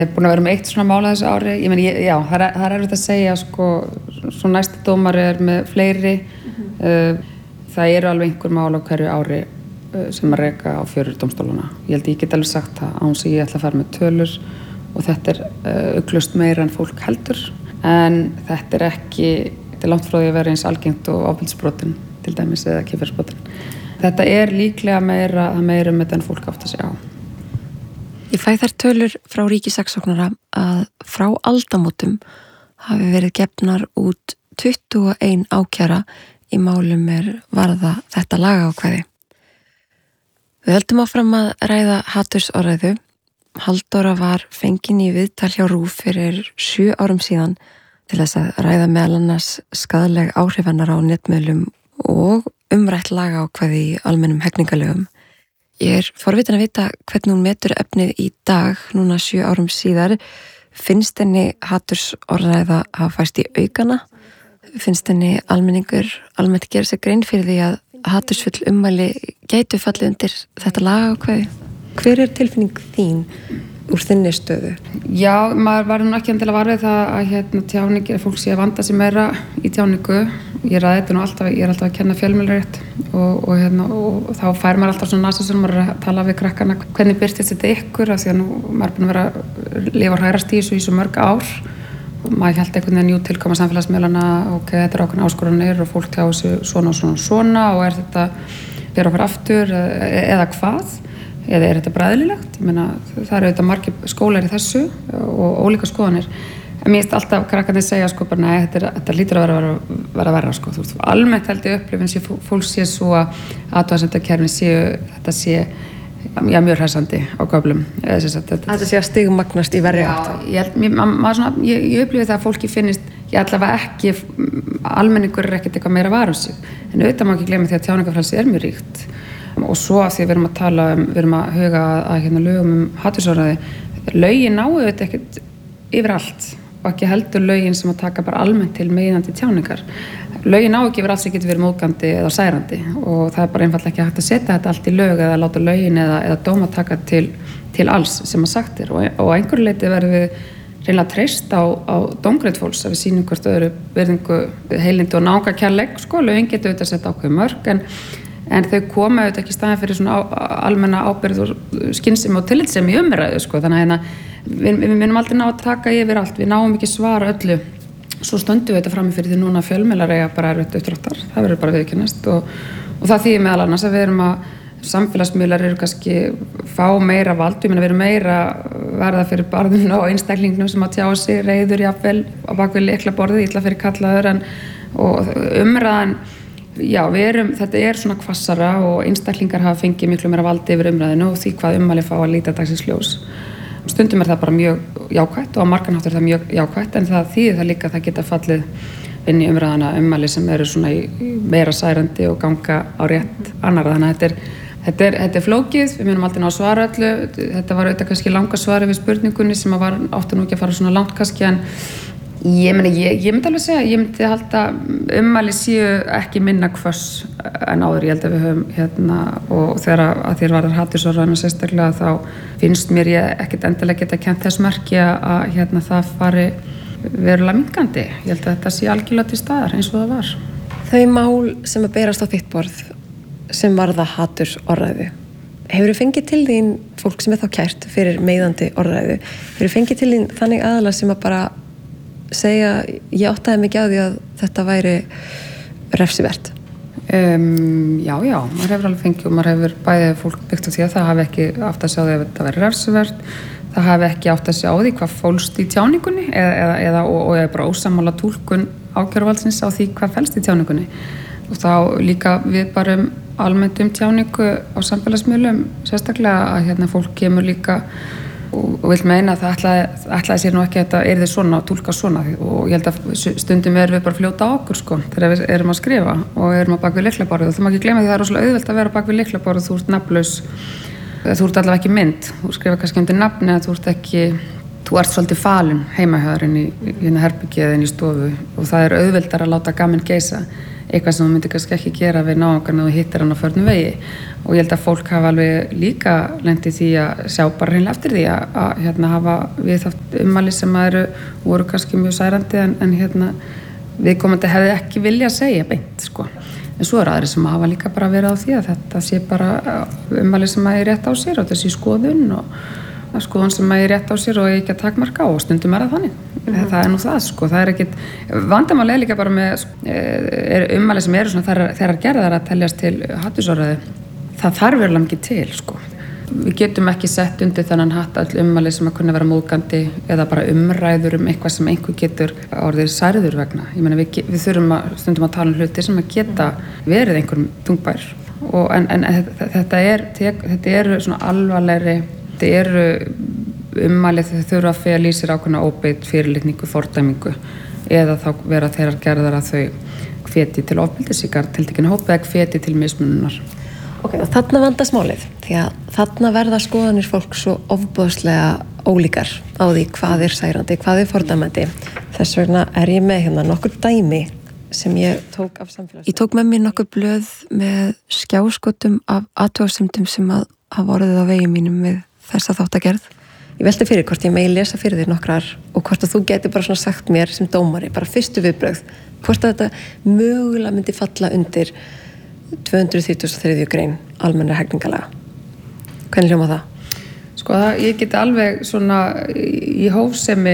Ég er búin að vera með eitt svona mál að þessu ári. Ég meni, já, það er erfitt að segja, sko, svo næsti dómari er með fleiri. Það eru alveg einhver mál á hverju ári sem að reka á fyrir dómstólana. Ég get alveg sagt það án sem ég ætla að fara með tölur og þetta er uglust meira en fólk heldur. En þetta er langt frá því að vera eins algengt og ofbeldisbrotin, til dæmis, eða kynferðisbrotin. Þetta er líklega meira um þetta en fólk átt að segja á. Ég fæ þær tölur frá ríkissaksóknara að frá aldamótum hafi verið gefnar út 21 ákæra í málum varða þetta lagaákvæði. Við höldum áfram að ræða hatursorðræðu. Halldóra var fengin í viðtal hjá RÚV fyrir 7 árum síðan til þess að ræða meðal annars skaðleg áhrif hennar á netmiðlum og umrætt lagaákvæði í almennum hegningalögum. Ég er forvitin að vita hvernig hún metur efnið í dag, núna 7 árum síðar. Finnst henni hatursorðræða hafa færst í aukana? Finnst henni almenningur almennt gera sér grein fyrir því að hatursfull ummæli gætu fallið undir þetta lagaákvæði? Hver er tilfinning þín úr þinni stöðu? Já, maður var nú ekki endilega varfið það að tjáningir, fólk sé að vanda sig meira í tjáningu. Ég er alltaf að kenna fjölmiðlarétt og þá fær maður alltaf svona nasa sem maður er að tala við krakkana. Hvernig birtist þetta ykkur? Af því að nú maður er búin að vera að lifa og hrærast í svo mörg ár. Og maður hélt einhvern veginn tilkoma samfélagsmiðlana, ok, þetta er ákveðin áskoranir og fólk tjá þessu svona og er þetta fyrir okkur aftur eða hvað? Eða er þetta bræðilegt? Ég meina, það eru auðvitað margir skólar í þessu og ólíka skoðanir. En mér finnst alltaf krakkarnir segja, sko, bara nei, þetta lítur að vera verra, sko. Þú veist, almennt held ég upplifin sé fólk sé svo að athugasemdakerfin þetta sé mjög hressandi á köflum. Þetta sé að stigmagnast í verri átt. Já, ég upplifi það að fólki finnist, ég allavega ekki, almenningur er ekkert eitthvað meira var sig. En auðvitað má ekki gleyma því að tjáningarfrelsi er mjög ríkt. Og svo að því við erum að tala við erum að huga að lögum hatursorðræðu, lögin náu þetta ekkert yfir allt og ekki heldur lögin sem að taka bara almennt til meiðandi tjáningar. Lögin náu ekki yfir allt sem getur verið móðgandi eða særandi og það er bara einfaldlega ekki hægt að setja þetta allt í lög eða láta lögin eða dóma taka til alls sem að sagt er og á einhverju leyti verðum við reynilega treyst á dómgreind fólks að við sýnum hvert öðru virðingu, heilindi og náungakærleik. Sko, lögin getur auðvitað að setja ákveðin mörk en þau koma auðvitað ekki í staðinn fyrir svona almenna ábyrgð og skynsemi og tillitssemi í umræðu, sko. Þannig að við munum aldrei ná að taka yfir allt, við náum ekki svara öllu. Svo stöndum við þetta frammi fyrir því núna fjölmiðlar eiga bara erfitt uppdráttar, það verður bara viðurkennast og það þýðir meðal annars að við erum að samfélagsmiðlar eru kannski fá meira vald, ég meina við erum meira verða fyrir barðinu og einstaklingnum sem að tjá sig reiður jafnvel á bakvið lyklaborðið, illa fyrir kallaður og umræðan. Já, þetta er svona hvassara og einstaklingar hafa fengið miklu meira valdi yfir umræðinu og því hvað ummæli fá að líta dagsins ljós. Stundum er það bara mjög jákvætt og á margan hátt er það mjög jákvætt en það þýðir það líka að það geta fallið inn í umræðana ummæli sem eru svona í meira særandi og ganga á rétt annarra. Þannig að þetta er flókið, við munum aldrei ná að svara öllu. Þetta var auðvitað kannski langa svari við spurningunni sem átti nú ekki að fara svona langt kannski en ég myndi alveg segja, ég myndi halda ummæli séu ekki minna hvöss en áður, ég held að við höfum og þegar að þér varðar hatursorðræðuna sérstaklega þá finnst mér ég ekkert endilega geta kennt þess merki að það fari verulega minnkandi. Ég held að þetta sé algjörlega til staðar eins og það var. Þau mál sem að berast á þitt borð sem varða hatursorðræðu, hefurðu fengið til þín fólk sem er þá kært fyrir meiðandi orðræðu, hefurðu fengið til þín þannig aðalega sem að bara segja, ég áttaði mikið á því að þetta væri refsivert? Já, maður hefur alveg fengið og maður hefur bæðið fólk byggt á því að það hafi ekki átt að sjá því að þetta væri refsivert, það hafi ekki átt að sjá því hvað fólst í tjáningunni og bara ósammála túlkun ákæruvaldsins á því hvað felst í tjáningunni. Og þá líka við bara almennt tjáningu á samfélagsmiðlum, sérstaklega að fólk kemur líka og vil meina að það ætlaði sér nú ekki að þetta yrði svona og túlka svona og ég held að stundum erum við bara að fljóta á okkur sko þegar við erum að skrifa og erum að bak við lyklaborðið og þú má ekki gleyma því það er rosalega auðvelt að vera bak við lyklaborðið, þú ert nafnlaus, þú ert allavega ekki mynd, þú skrifa kannski undir nafni að þú ert svolítið falin heimahjöðurinn í herbergi eða inn í stofu og það er auðveldar að láta gamminn geisa. eitthvað sem þú myndir kannski ekki gera við náungan og hittir hann á förnum vegi og ég held að fólk hafa alveg líka lent í því að sjá bara hreinlega eftir því að hafa viðhaft ummæli sem voru kannski mjög særandi en viðkomandi hefði ekki vilja að segja beint sko. En svo aðri sem hafa líka bara verið á því að þetta sé bara ummæli sem er rétt á sér og þetta sé skoðun og skoðun sem er rétt á sér og ekki að takmarka og stundum það þannig. Það er nú það sko, það er ekkit vandamál líka bara með ummæli sem eru svona þegar gerðar að teljast til hatursorðræðu. Það þarf verulega mikið til sko. Við getum ekki sett undir þennan hatt öll ummæli sem að kunna vera móðgandi eða bara umræður eitthvað sem einhver getur orðið særður vegna. Ég meina við þurfum stundum að tala hluti sem að geta verið einhverjum þungbær en þetta eru svona alvarlegri, þetta eru ummæli þau þurfa að fela í sér ákveðna óbeit, fyrirlitningu, fordæmingu eða þá vera þeirrar gerðar að þau hvetji til ofbeldisíkar, tiltekinn hóp eða hvetji til mismununar. Ok, og þarna vandast málið, því að þarna verða skoðanir fólk svo ofboðslega ólíkar á því hvað er særandi, hvað er fordæmandi. Þess vegna ég með hérna nokkur dæmi sem ég tók af samfélagsmiðlum. Ég tók með mér nokkur blöð með skjáskotum af athugasemdum sem að hafa orðið á vegi mínum við þessa þáttagerð. Ég velti fyrir hvort ég megi lesa fyrir þér nokkrar og hvort að þú geti bara svona sagt mér sem dómari, bara fyrstu viðbrögð, hvort að þetta mögulega myndi falla undir 233. grein almennra hegningarlaga. Hvernig hljóma það? Sko ég geti alveg svona í hófsemi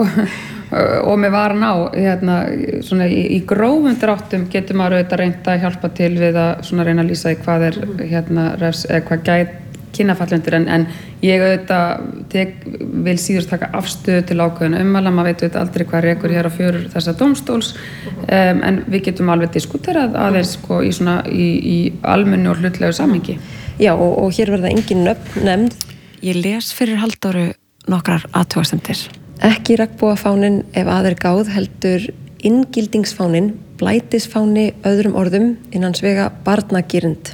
og með varan á svona í grófum dráttum getur maður auðvitað reynt að hjálpa til við að svona reyna að lýsa í hvað er refs eða hvað gæt kynafallundir en ég auðvitað vil síður taka afstöðu til ákveðina ummæla, maður veit auðvitað aldrei hvað rekur hér á fjörur þessa dómstóls en við getum alveg diskuterað aðeins sko, í almennu og hlutlegu samhengi. Já og hér verða engin nöfn nefnd. Ég les fyrir Halldóru nokkrar athugasemdir. Ekki regnbogafáninn ef að er gáð heldur inngildingsfáninn, blætisfáni öðrum orðum innan svega barnagirnd.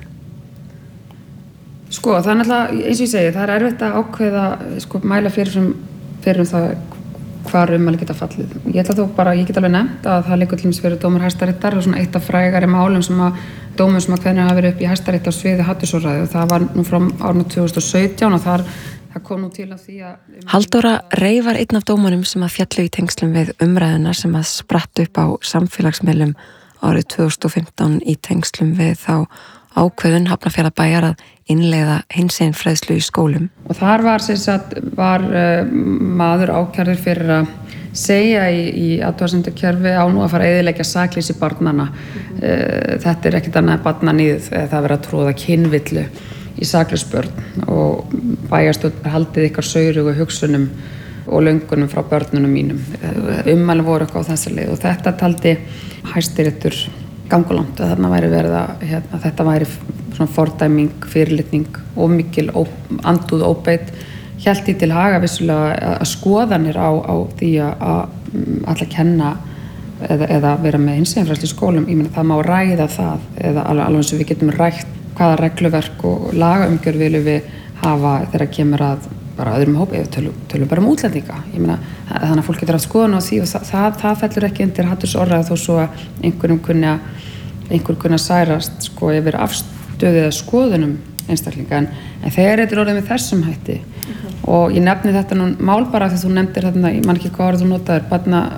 Sko, það er náttúrulega, eins og ég segi, það er erfitt að ákveða, sko, mæla fyrir það hvar ummæli geta fallið. Ég ætla þó bara, ég get alveg nefnt að það liggur til dæmis fyrir dómur Hæstaréttar og svona eitt af frægari málum dómum sem að hvernig hafa verið upp í Hæstarétti á sviði hatursorðræðu og það var nú frá árinu 2017 og það kom nú til af því að Halldóra reifar einn af dómunum sem að fjallu í tengslum við umræðuna sem að spratt upp á samfélagsmiðlum árið 2015 í tengslum við þá ákveðun Hafnarfjarðarbæjar að innleiða hinsegin fræðslu í skólum. Og þar var maður ákærður fyrir að segja í athugasemdakerfi á nú að fara að eyðileggja sakleysi barnanna. Þetta er ekkert annað barnaníð, það verið að tróða kynvillu í saklaus börn og bæjarstjórn haldið ykkar saurugu hugsunum og löngunum frá börnunum mínum. Ummælin voru eitthvað á þessa leið og þetta taldi Hæstiréttur gangulangt að þarna væri verið að þetta væri svona fordæming, fyrirlitning og mikil andúð óbeit hélt í til haga vissulega að skoðanir á því að alla kenna eða vera með hinsegin fræðslu í skólum, ég meina það má ræða það eða alveg eins og við getum rætt hvaða regluverk og lagaumgjörð viljum við hafa þegar kemur að bara öðrum hópi, tölum bara útlendinga. Ég meina, þannig að fólk getur haft skoðun á því og það fellur ekki undir hatursorðræðu þó svo að einhver kunna særast sko yfir afstöðu eða skoðunum einstaklinga en þegar þetta er orðið með þessum hætti og ég nefni þetta nú mál bara þegar þú nefndir þarna, ég man ekki hvað orð þú notaðir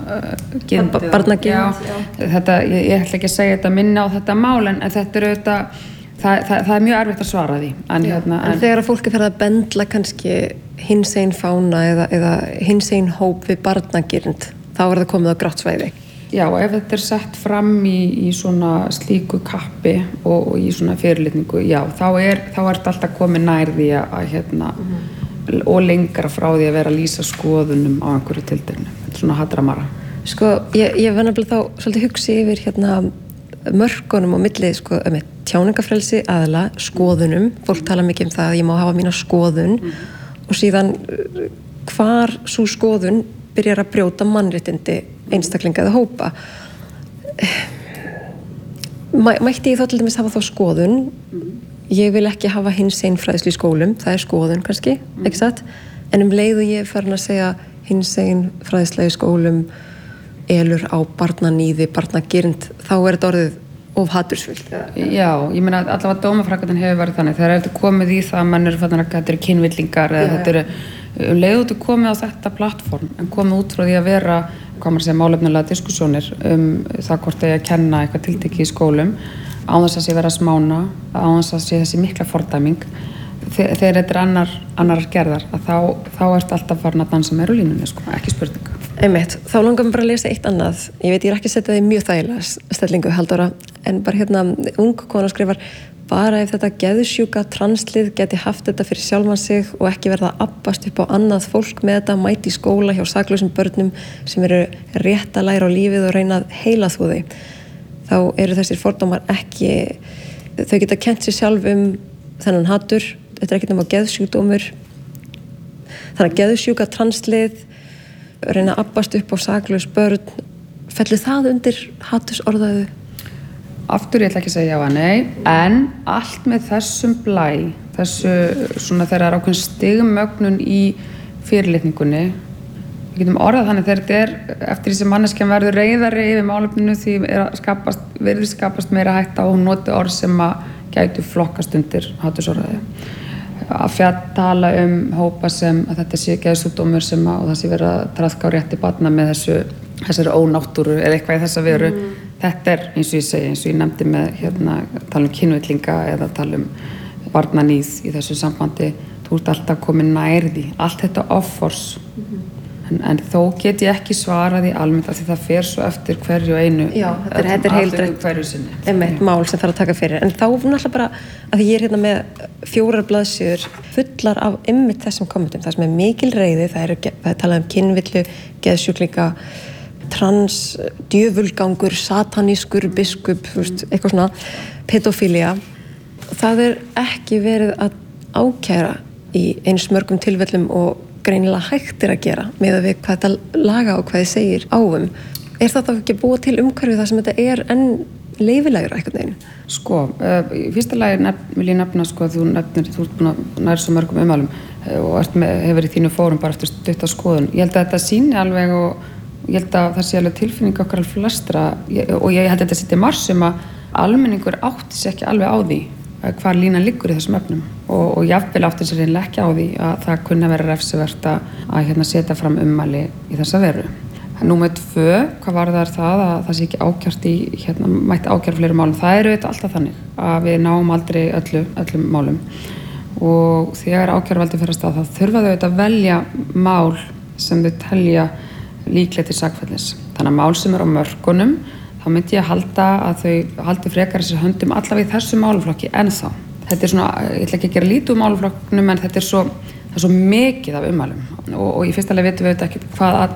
barnagind. Þetta, ég ætla ekki að segja þetta minna á þetta mál en þetta er auðvitað það er mjög erfitt að svara því en þegar að fólki fer að bendla kannski hinsegin fána eða hinsegin hóp við barnagirnd þá er það komið á grátt svæði. Já, ef þetta er sett fram í svona slíku kappi og í svona fyrirlitningu, já, þá er þetta alltaf komið nær því að og lengra frá því að vera að lýsa skoðunum á einhverju tilteknu. Þetta er svona hadramara. Sko, ég var nefnilega þá svolítið hugsi yfir mörkunum á milli sko, tjáningafrelsi aðla, skoðunum, fólk tala mikið það að ég má hafa mína skoðun og síðan hvar svo skoðun byrjar að brjóta mannréttindi einstaklinga eða hópa. Mætti ég þá til dæmis hafa þá skoðun, ég vil ekki hafa hinsegin fræðslu í skólum, það er skoðun kannski, ekki satt? En leið og ég farin að segja hinsegin fræðsla í skólum elur á barnaníði, barnagirnd, þá þetta orðið of hatursfullt. Já, ég meina allavega dómafrækjum hefur verið þannig, þegar þetta komið í það að menn eru fannar að þetta eru kynvillingar eða þetta eru leiðut komið á þetta plattform en komið út frá því að vera, hvað maður segja, málefnulega diskussjónir það hvort að kenna eitthvað tiltekki í skólum á þess að sé vera smána, á þess að sé þessi mikla fordæming þegar þetta er annar gerðar að þá ertu alltaf farin að dansa meira úr línunni sko, ekki spurning. Einmitt, þá langar mér bara að lesa eitt annað. Ég veit, ég er ekki að setja þig mjög þægilega stellingu, Halldóra, en bara hérna ung kona skrifar bara ef þetta geðsjúka translið geti haft þetta fyrir sjálfan sig og ekki verða að abbast upp á annað fólk með þetta, mæti í skóla hjá saklausum börnum sem eru rétt að læra á lífið og reyna að heila þau. Þá eru þessir fordómar ekki, þau geta kennt sér sjálf þennan hatur, þetta er ekki nema geðsjúkdómur, þannig að geðsjúka translið reyna að abbast upp á saklaus börn, fellur það undir hatursorðræðu? Aftur ég ætla ekki að segja já að nei, en allt með þessum blæ, þessu svona þegar það er ákveðin stigmögnun í fyrirlitningunni, við getum orðað þannig þegar þetta er eftir því sem manneskjan verður reiðari yfir málefninu því virðist skapast meira hætta og hún noti orð sem að gætu flokkast undir hatursorðræðu. Að tala hópa sem að þetta sé geðsjúkdómur sem að og það sé verið að traðka á rétti barna með þessari ónáttúru eða eitthvað í þessa veru. Þetta er eins og ég segi, eins og ég nefndi með tala kynvillinga eða tala barnaníð í þessu sambandi. Þú ert alltaf komin nær því. Allt þetta offors. En þó get ég ekki svarað í almennt af því það fer svo eftir hverju einu. Já, þetta er heildrænt einmitt mál sem þarf að taka fyrir. En þá náttúrulega bara að ég er hérna með 4 blaðsíður fullar af einmitt þessum kommentum. Það sem er mikil reiði, það er talað kynvillu, geðsjúklinga, trans, djöfulgangur, satanískur, biskup, eitthvað svona, pedofília. Það er ekki verið að ákæra í eins mörgum tilfellum og greinilega hægt er að gera með að við hvað þetta laga og hvað þið segir áum. Er það þá ekki að búa til umhverfi þar sem þetta er enn leyfilegra einhvern veginn? Sko, í fyrsta lagi vil ég nefna sko að þú ert búin að næra svo mörgum umhælum og hefur í þínu fórum bara eftir stutta skoðun. Ég held að þetta sýni alveg og ég held að það sé alveg tilfinning okkar flestra og ég held að þetta sýtti marg að almenningur átti sig ekki alveg á því hvar línan liggur í þessum efnum og jafnvel átti sér reynilega ekki á því að það kunni að vera refsivert að setja fram ummæli í þessa veru. Númer 2, hvað varðar það að það sé ekki ákært í, mætti ákæra fleiri málum. Það er auðvitað alltaf þannig að við náum aldrei öllum málum og þegar ákæruvaldið fer af stað þá þurfa þau auðvitað að velja mál sem þau telja líklega til sakfellis. Þannig að mál sem er á mörkunum þá myndi ég halda að þau haldi frekar sér höndum allavega í þessu málaflokki ennþá. Þetta er svona, ég ætla ekki að gera lítið úr málaflokknum en þetta er svo mikið af ummælum og í fyrsta lagi vitum við ekki hvað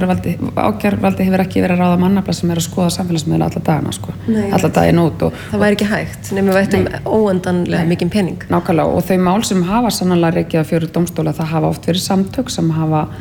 ákæruvaldið hefur ekki verið að ráða mannafla sem er að skoða samfélagsmiðla alla dagana sko. Alla daginn út. Það væri ekki hægt nema við ættum óendanlega mikinn pening. Nákvæmlega og þau mál sem hafa sannanlega rekið fyrir dómstóla það hafa oft verið samtök sem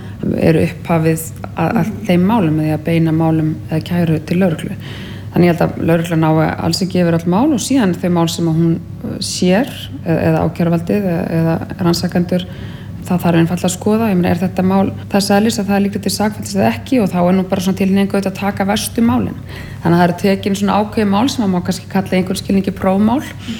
eru upphafið að þeim málum eða að beina málum eða kæru til lögreglu. Þannig ég held að lögreglan nái alls ekki yfir öll mál og síðan þau mál sem hún sér eða ákæruvaldið eða rannsakendur það þarf einfaldlega að skoða, ég meina er þetta mál þess eðlis að það er líklegt til sakfellis eða ekki og þá er nú bara svona tilhneigingu að taka verstu málin. Þannig að það eru tekin svona ákveðin mál sem má kannski kalla einhvern skilningi prófmál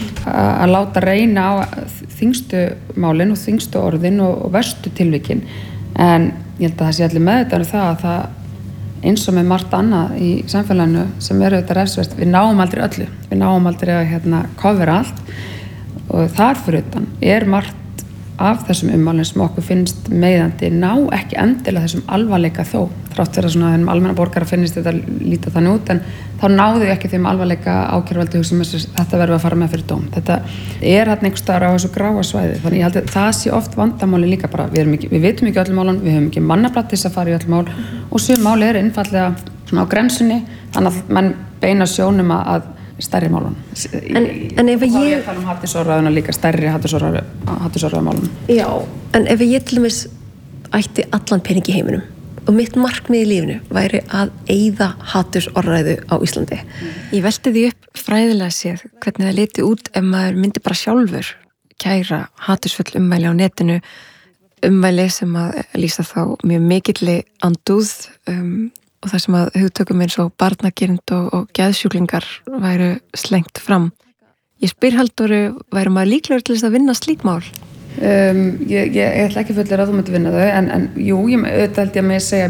að láta reyna á þyngstu málin og þyngstu orðin og verstu tilvikin. En ég held að það sé allir með þetta það að það eins og með margt annað í samfélaginu sem eru þetta refsivert, við náum aldrei öllu, við náum aldrei að kofera allt og þar fyrir utan er margt af þessum ummálum sem okkur finnst meiðandi ná ekki endilega þessum alvarleika þó, þrátt fyrir að svona þeim almenna borgara finnist þetta lítið þannig út en þá náðu ekki þeim alvarleika ákæruvaldið hugsa þetta verður að fara með fyrir dóm. Þetta er hérna einhvers staðar á þessu gráa svæði þannig ég held að það sé oft vandamáli líka bara við vitum ekki öllum málum, við höfum ekki mannafla til þess að fara í öll mál og sum máli eru einfaldlega svona á grensunni þannig að menn beina sjónum að stærri málun. En ef ég... Þá er ég að tala hatursorðræðuna líka, stærri hatursorðræðumálun. Já, en ef ég til dæmis ætti allan pening í heiminum og mitt markmið í lífinu væri að eyða hatursorðræðu á Íslandi. Ég velti því upp fræðilega séð hvernig það liti út ef maður myndi bara sjálfur kæra hatursfull ummæli á netinu, ummæli sem að lýsa þá mjög mikilli andúð og það sem að hugtökum eins og barnagirnd og geðsjúklingar væru slengt fram. Ég spyr Halldóru, væri maður líklegur til þess að vinna slík mál? Ég ætla ekki fullir að þú myndir vinna þau, en jú, ég held ég að mig segja